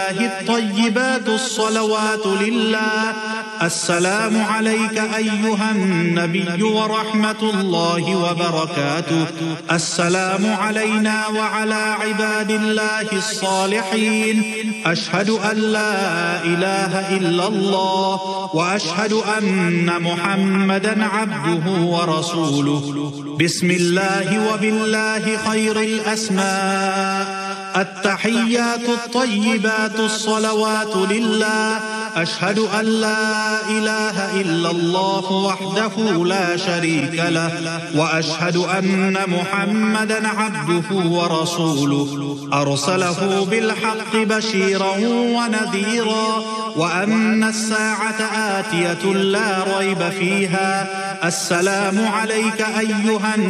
الطيبات الصلوات لله. السلام عليك أيها النبي ورحمة الله وبركاته. السلام علينا وعلى عباد الله الصالحين. أشهد أن لا إله إلا الله وأشهد أن محمدا عبده ورسوله. بسم الله وبالله خير الأسماء. التحيات الطيبات الصلوات لله. أشهد أن لا إله إلا الله وحده لا شريك له وأشهد أن محمدا عبده ورسوله. أرسله بالحق بشيرا ونذيرا وأن الساعة آتية لا ريب فيها. السلام عليك أيها